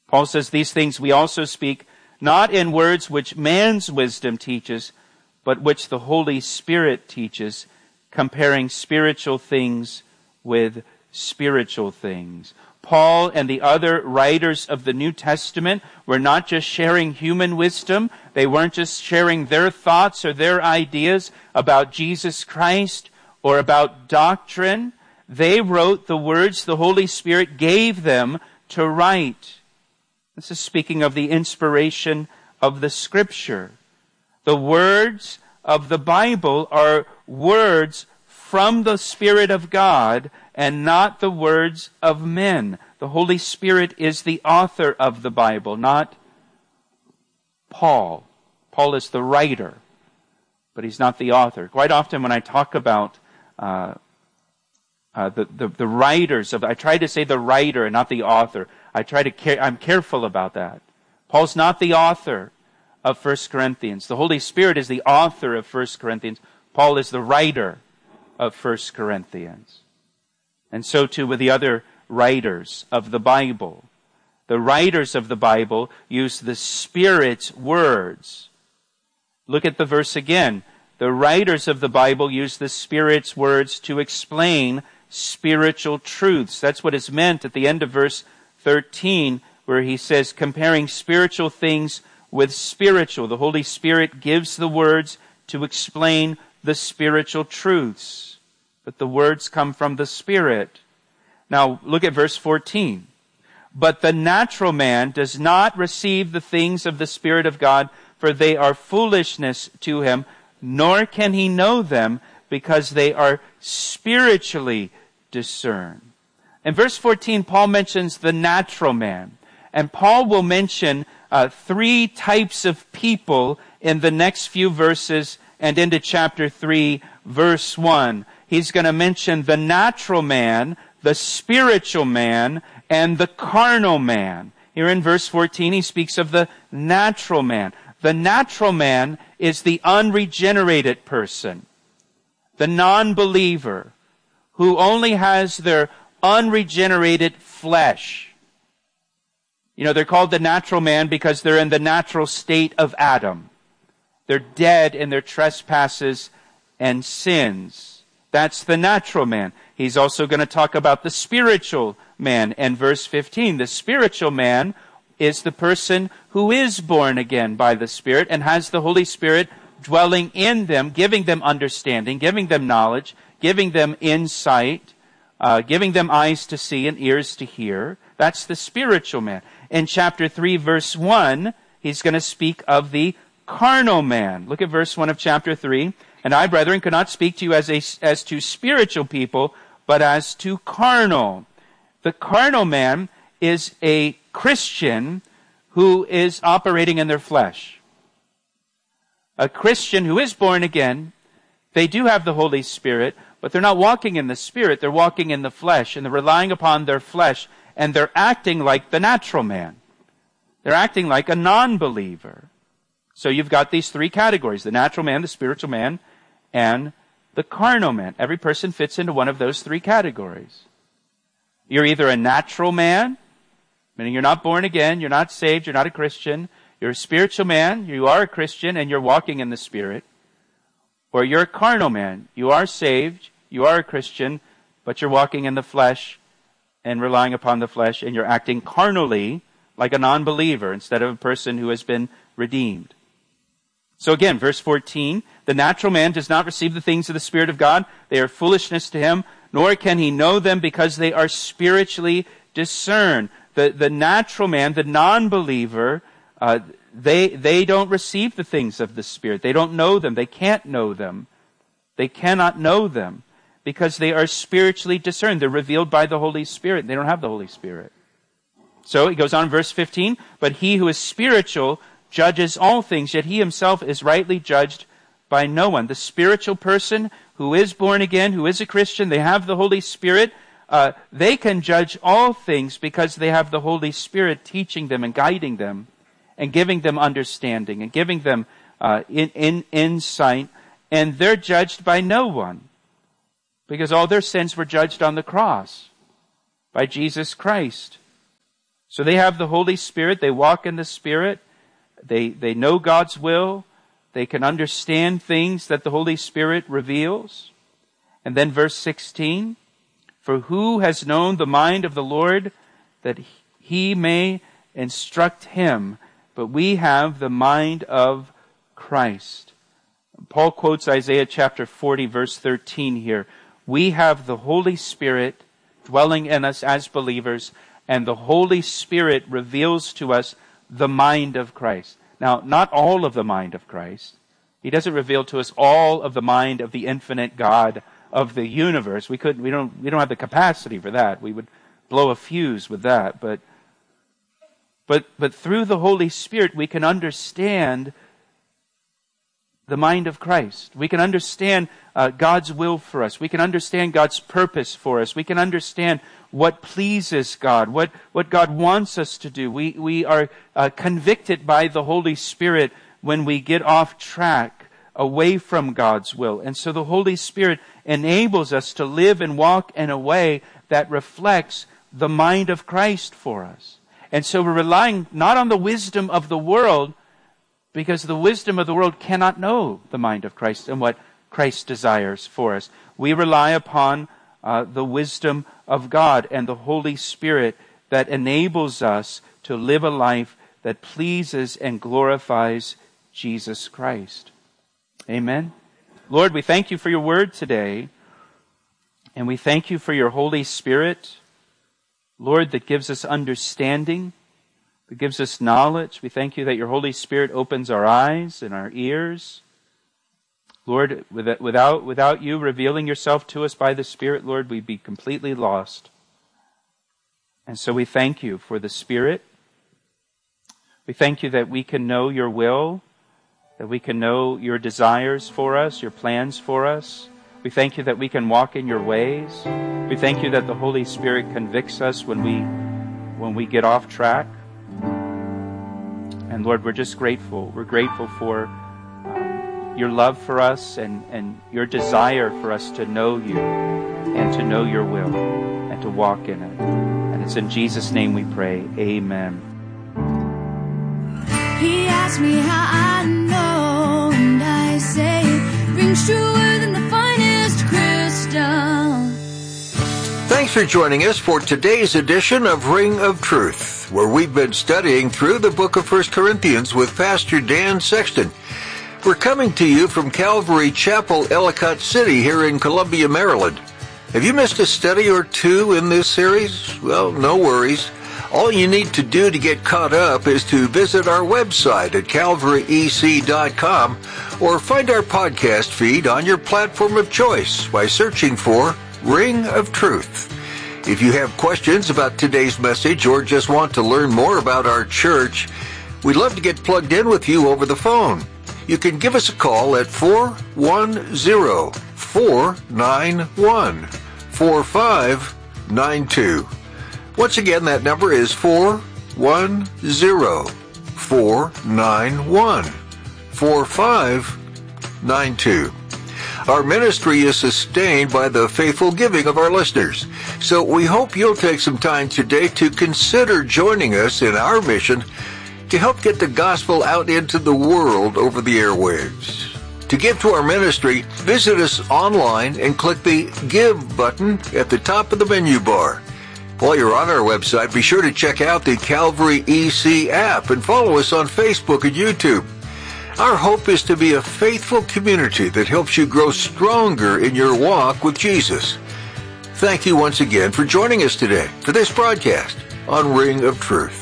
Paul says, these things we also speak, not in words which man's wisdom teaches, but which the Holy Spirit teaches, comparing spiritual things with spiritual things. Paul and the other writers of the New Testament were not just sharing human wisdom. They weren't just sharing their thoughts or their ideas about Jesus Christ or about doctrine. They wrote the words the Holy Spirit gave them to write. This is speaking of the inspiration of the Scripture. The words of the Bible are words from the Spirit of God and not the words of men. The Holy Spirit is the author of the Bible, not Paul. Paul is the writer, but he's not the author. Quite often when I talk about the writers of, I try to say the writer and not the author. I'm careful about that. Paul's not the author of 1 Corinthians. The Holy Spirit is the author of 1 Corinthians. Paul is the writer of 1 Corinthians. And so too with the other writers of the Bible. The writers of the Bible use the Spirit's words. Look at the verse again. The writers of the Bible use the Spirit's words to explain spiritual truths. That's what is meant at the end of verse 13, where he says, comparing spiritual things with spiritual. The Holy Spirit gives the words to explain the spiritual truths. But the words come from the Spirit. Now, look at verse 14. But the natural man does not receive the things of the Spirit of God, for they are foolishness to him, nor can he know them, because they are spiritually discerned. In verse 14, Paul mentions the natural man. And Paul will mention three types of people in the next few verses and into chapter 3, verse 1. He's going to mention the natural man, the spiritual man, and the carnal man. Here in verse 14, he speaks of the natural man. The natural man is the unregenerated person, the non-believer, who only has their unregenerated flesh. You know, they're called the natural man because they're in the natural state of Adam. They're dead in their trespasses and sins. That's the natural man. He's also going to talk about the spiritual man in verse 15. The spiritual man is the person who is born again by the Spirit and has the Holy Spirit dwelling in them, giving them understanding, giving them knowledge, giving them insight, giving them eyes to see and ears to hear. That's the spiritual man. In chapter 3, verse 1, he's going to speak of the carnal man. Look at verse 1 of chapter 3. And I, brethren, could not speak to you as to spiritual people, but as to carnal. The carnal man is a Christian who is operating in their flesh. A Christian who is born again, they do have the Holy Spirit, but they're not walking in the Spirit, they're walking in the flesh, and they're relying upon their flesh, and they're acting like the natural man. They're acting like a non-believer. So you've got these three categories, the natural man, the spiritual man, and the carnal man. Every person fits into one of those three categories. You're either a natural man, meaning you're not born again, you're not saved, you're not a Christian. You're a spiritual man, you are a Christian, and you're walking in the Spirit. Or you're a carnal man, you are saved, you are a Christian, but you're walking in the flesh and relying upon the flesh, and you're acting carnally like a non-believer instead of a person who has been redeemed. So again, verse 14, the natural man does not receive the things of the Spirit of God. They are foolishness to him, nor can he know them because they are spiritually discerned. The natural man, the non-believer, they don't receive the things of the Spirit. They don't know them. They can't know them. They cannot know them because they are spiritually discerned. They're revealed by the Holy Spirit. They don't have the Holy Spirit. So he goes on in verse 15, but he who is spiritual judges all things, yet he himself is rightly judged by no one. The spiritual person who is born again, who is a Christian, they have the Holy Spirit, they can judge all things because they have the Holy Spirit teaching them and guiding them and giving them understanding and giving them insight, and they're judged by no one because all their sins were judged on the cross by Jesus Christ. So they have the Holy Spirit. They walk in the Spirit. They know God's will. They can understand things that the Holy Spirit reveals. And then verse 16, for who has known the mind of the Lord that he may instruct him? But we have the mind of Christ. Paul quotes Isaiah chapter 40, verse 13 here. We have the Holy Spirit dwelling in us as believers, and the Holy Spirit reveals to us the mind of Christ. Now, not all of the mind of Christ. He doesn't reveal to us all of the mind of the infinite God of the universe. We don't have the capacity for that. We would blow a fuse with that. But through the Holy Spirit, we can understand the mind of Christ. We can understand God's will for us. We can understand God's purpose for us. We can understand what pleases God, what God wants us to do. We are convicted by the Holy Spirit when we get off track, away from God's will. And so the Holy Spirit enables us to live and walk in a way that reflects the mind of Christ for us. And so we're relying not on the wisdom of the world, because the wisdom of the world cannot know the mind of Christ and what Christ desires for us. We rely upon the wisdom of God and the Holy Spirit that enables us to live a life that pleases and glorifies Jesus Christ. Amen. Lord, we thank you for your word today, and we thank you for your Holy Spirit, Lord, that gives us understanding, that gives us knowledge. We thank you that your Holy Spirit opens our eyes and our ears. Lord, without you revealing yourself to us by the Spirit, Lord, we'd be completely lost. And so we thank you for the Spirit. We thank you that we can know your will, that we can know your desires for us, your plans for us. We thank you that we can walk in your ways. We thank you that the Holy Spirit convicts us when we get off track. And Lord, we're just grateful. We're grateful for your love for us and your desire for us to know you and to know your will and to walk in it. And it's in Jesus' name we pray. Amen. He asked me how I know, and I say it rings truer than the finest crystal. Thanks for joining us for today's edition of Ring of Truth, where we've been studying through the book of 1 Corinthians with Pastor Dan Sexton. We're coming to you from Calvary Chapel, Ellicott City, here in Columbia, Maryland. Have you missed a study or two in this series? Well, no worries. All you need to do to get caught up is to visit our website at calvaryec.com or find our podcast feed on your platform of choice by searching for Ring of Truth. If you have questions about today's message or just want to learn more about our church, we'd love to get plugged in with you over the phone. You can give us a call at 410-491-4592. Once again, that number is 410-491-4592. Our ministry is sustained by the faithful giving of our listeners. So we hope you'll take some time today to consider joining us in our mission to help get the gospel out into the world over the airwaves. To give to our ministry, visit us online and click the Give button at the top of the menu bar. While you're on our website, be sure to check out the Calvary EC app and follow us on Facebook and YouTube. Our hope is to be a faithful community that helps you grow stronger in your walk with Jesus. Thank you once again for joining us today for this broadcast on Ring of Truth.